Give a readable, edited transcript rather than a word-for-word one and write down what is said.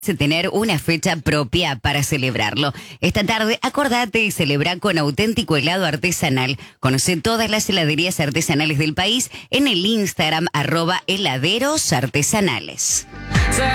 tener una fecha propia para celebrarlo. Esta tarde, acordate y celebra con auténtico helado artesanal. Conoce todas las heladerías artesanales del país en el Instagram @heladerosartesanales.